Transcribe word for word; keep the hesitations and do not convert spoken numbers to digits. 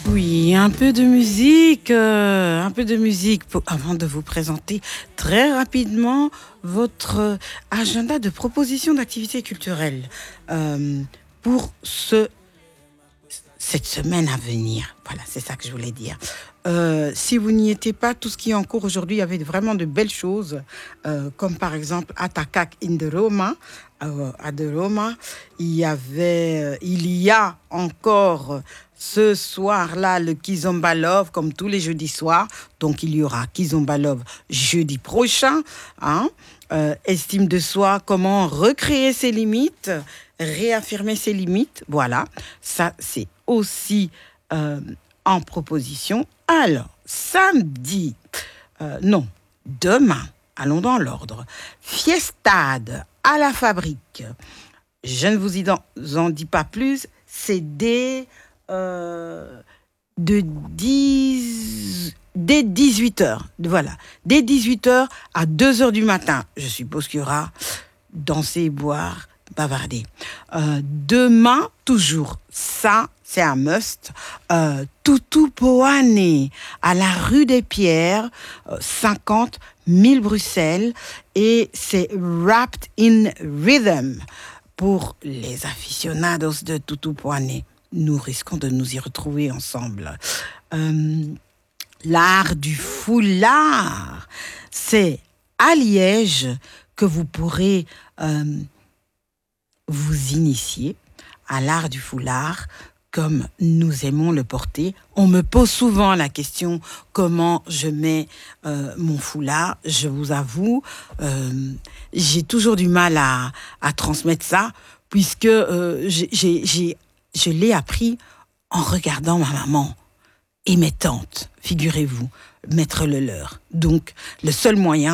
Oui, un peu de musique, euh, un peu de musique pour- avant de vous présenter très rapidement votre euh, agenda de proposition d'activités culturelles euh, pour ce cette semaine à venir. Voilà, c'est ça que je voulais dire. Euh, si vous n'y étiez pas, tout ce qui est en cours aujourd'hui, il y avait vraiment de belles choses, euh, comme par exemple Attacac in the Roma, euh, à de Roma. Il y avait, euh, il y a encore euh, ce soir-là le Kizomba Love, comme tous les jeudis soirs. Donc il y aura Kizomba Love jeudi prochain. Hein. Euh, estime de soi, comment recréer ses limites, réaffirmer ses limites. Voilà, ça c'est aussi euh, en proposition. Alors, samedi, euh, non, demain, allons dans l'ordre. Fiestade à la fabrique. Je ne vous y en, en dis pas plus. C'est dès, euh, de dix, dès dix-huit heures. Voilà. Dès dix-huit heures à deux heures du matin. Je suppose qu'il y aura danser, boire, bavarder. Euh, demain, toujours, ça, c'est un must. Euh, Tutu Poane, à la rue des Pierres, euh, cinquante mille Bruxelles. Et c'est Wrapped in Rhythm. Pour les aficionados de Tutu Poane, nous risquons de nous y retrouver ensemble. Euh, L'art du foulard, c'est à Liège que vous pourrez euh, vous initier à l'art du foulard comme nous aimons le porter. On me pose souvent la question comment je mets euh, mon foulard. Je vous avoue, euh, j'ai toujours du mal à, à transmettre ça puisque euh, j'ai, j'ai, j'ai, je l'ai appris en regardant ma maman et mes tantes, figurez-vous, mettre le leur. Donc, le seul moyen,